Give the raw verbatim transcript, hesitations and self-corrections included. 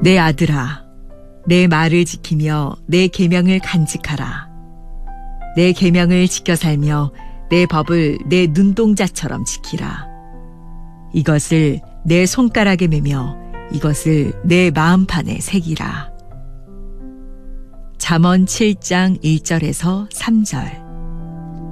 내 아들아, 내 말을 지키며 내 계명을 간직하라. 내 계명을 지켜 살며 내 법을 내 눈동자처럼 지키라. 이것을 내 손가락에 매며 이것을 내 마음판에 새기라. 잠언 칠 장 일 절에서 삼 절.